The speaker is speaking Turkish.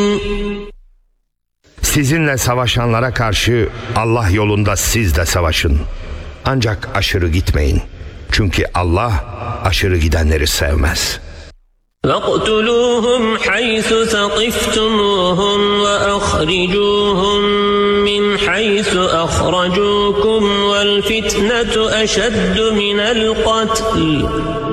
Sizinle savaşanlara karşı Allah yolunda siz de savaşın. Ancak aşırı gitmeyin. Çünkü Allah aşırı gidenleri sevmez. وَاقْتُلُوهُمْ حَيْثُ ثَقِفْتُمُوهُمْ وَأَخْرِجُوهُمْ مِنْ حَيْثُ أَخْرَجُوكُمْ وَالْفِتْنَةُ أَشَدُّ مِنَ الْقَتْلِ